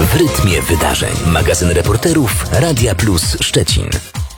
W rytmie wydarzeń. Magazyn reporterów Radia Plus Szczecin.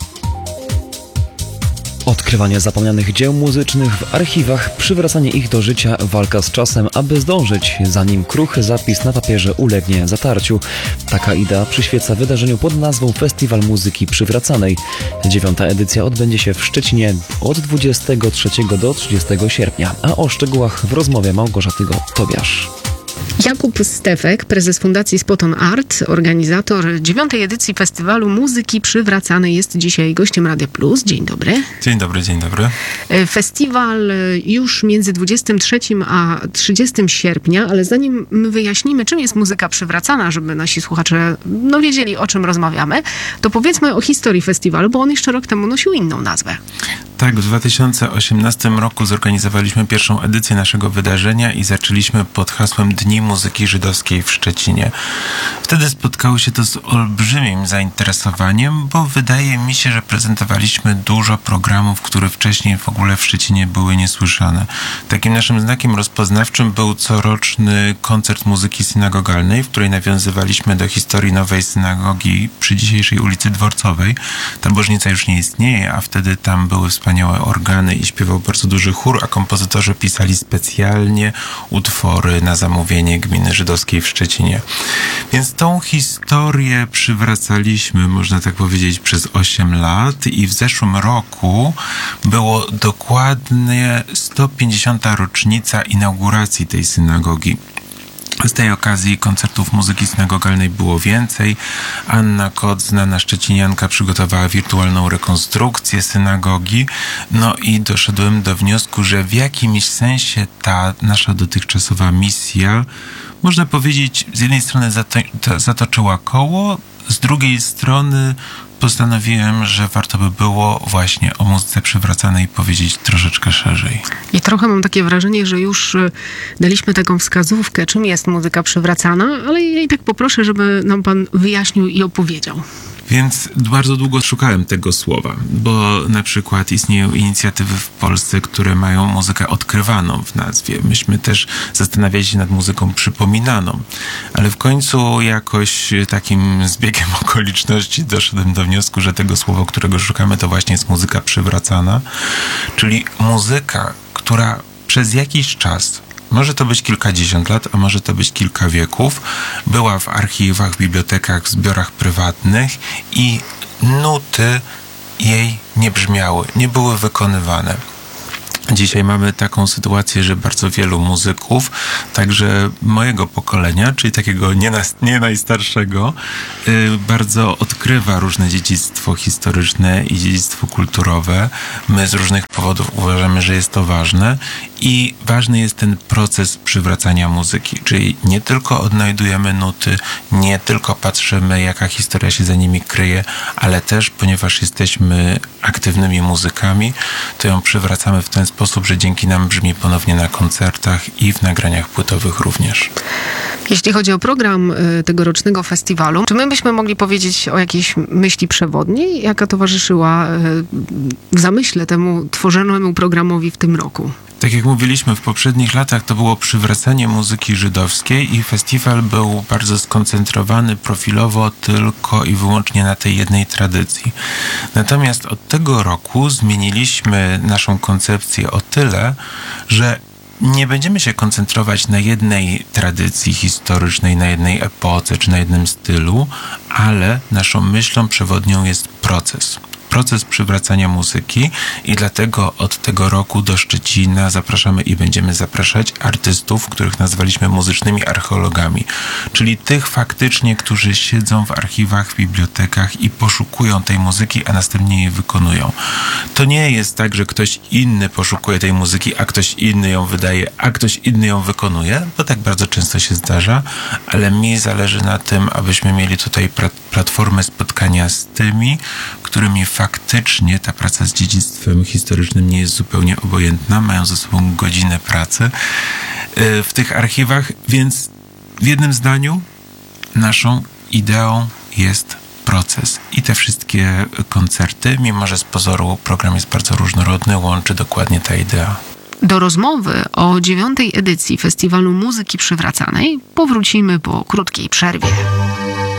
Odkrywanie zapomnianych dzieł muzycznych w archiwach, przywracanie ich do życia, walka z czasem, aby zdążyć, zanim kruchy zapis na papierze ulegnie zatarciu. Taka idea przyświeca wydarzeniu pod nazwą Festiwal Muzyki Przywracanej. 9. edycja odbędzie się w Szczecinie od 23 do 30 sierpnia, a o szczegółach w rozmowie Małgorzaty Tobiasz. Jakub Stefek, prezes Fundacji Spoton Art, organizator 9. edycji Festiwalu Muzyki Przywracanej, jest dzisiaj gościem Radia Plus. Dzień dobry. Dzień dobry, dzień dobry. Festiwal już między 23 a 30 sierpnia, ale zanim my wyjaśnimy, czym jest muzyka przywracana, żeby nasi słuchacze wiedzieli, o czym rozmawiamy, to powiedzmy o historii festiwalu, bo on jeszcze rok temu nosił inną nazwę. Tak, w 2018 roku zorganizowaliśmy pierwszą edycję naszego wydarzenia i zaczęliśmy pod hasłem Dni Muzyki Żydowskiej w Szczecinie. Wtedy spotkało się to z olbrzymim zainteresowaniem, bo wydaje mi się, że prezentowaliśmy dużo programów, które wcześniej w ogóle w Szczecinie były niesłyszane. Takim naszym znakiem rozpoznawczym był coroczny koncert muzyki synagogalnej, w której nawiązywaliśmy do historii nowej synagogi przy dzisiejszej ulicy Dworcowej. Ta bożnica już nie istnieje, a wtedy tam były wspaniałe organy i śpiewał bardzo duży chór, a kompozytorzy pisali specjalnie utwory na zamówienie gminy żydowskiej w Szczecinie. Więc tą historię przywracaliśmy, można tak powiedzieć, przez 8 lat i w zeszłym roku było dokładnie 150. rocznica inauguracji tej synagogi. Z tej okazji koncertów muzyki synagogalnej było więcej. Anna Kot, znana szczecinianka, przygotowała wirtualną rekonstrukcję synagogi. No i doszedłem do wniosku, że w jakimś sensie ta nasza dotychczasowa misja, można powiedzieć, z jednej strony zatoczyła koło, z drugiej strony postanowiłem, że warto by było właśnie o muzyce przywracanej powiedzieć troszeczkę szerzej. I trochę mam takie wrażenie, że już daliśmy taką wskazówkę, czym jest muzyka przywracana, ale ja i tak poproszę, żeby nam pan wyjaśnił i opowiedział. Więc bardzo długo szukałem tego słowa, bo na przykład istnieją inicjatywy w Polsce, które mają muzykę odkrywaną w nazwie. Myśmy też zastanawiali się nad muzyką przypominaną, ale w końcu jakoś takim zbiegiem okoliczności doszedłem do wniosku, że tego słowa, którego szukamy, to właśnie jest muzyka przywracana, czyli muzyka, która przez jakiś czas, może to być kilkadziesiąt lat, a może to być kilka wieków, była w archiwach, bibliotekach, w zbiorach prywatnych i nuty jej nie brzmiały, nie były wykonywane. Dzisiaj mamy taką sytuację, że bardzo wielu muzyków, także mojego pokolenia, czyli takiego nie najstarszego, bardzo odkrywa różne dziedzictwo historyczne i dziedzictwo kulturowe. My z różnych powodów uważamy, że jest to ważne i ważny jest ten proces przywracania muzyki, czyli nie tylko odnajdujemy nuty, nie tylko patrzymy, jaka historia się za nimi kryje, ale też, ponieważ jesteśmy aktywnymi muzykami, to ją przywracamy w ten sposób, że dzięki nam brzmi ponownie na koncertach i w nagraniach płytowych również. Jeśli chodzi o program tegorocznego festiwalu, czy my byśmy mogli powiedzieć o jakiejś myśli przewodniej, jaka towarzyszyła w zamyśle temu tworzonemu programowi w tym roku? Tak jak mówiliśmy, w poprzednich latach to było przywracanie muzyki żydowskiej i festiwal był bardzo skoncentrowany profilowo tylko i wyłącznie na tej jednej tradycji. Natomiast od tego roku zmieniliśmy naszą koncepcję o tyle, że nie będziemy się koncentrować na jednej tradycji historycznej, na jednej epoce czy na jednym stylu, ale naszą myślą przewodnią jest proces przywracania muzyki i dlatego od tego roku do Szczecina zapraszamy i będziemy zapraszać artystów, których nazwaliśmy muzycznymi archeologami, czyli tych faktycznie, którzy siedzą w archiwach, w bibliotekach i poszukują tej muzyki, a następnie jej wykonują. To nie jest tak, że ktoś inny poszukuje tej muzyki, a ktoś inny ją wydaje, a ktoś inny ją wykonuje, bo tak bardzo często się zdarza, ale mi zależy na tym, abyśmy mieli tutaj platformę spotkania z tymi, którymi faktycznie ta praca z dziedzictwem historycznym nie jest zupełnie obojętna, mają ze sobą godzinę pracy w tych archiwach, więc w jednym zdaniu naszą ideą jest proces i te wszystkie koncerty, mimo że z pozoru program jest bardzo różnorodny, łączy dokładnie ta idea. Do rozmowy o 9. edycji Festiwalu Muzyki Przywracanej powrócimy po krótkiej przerwie.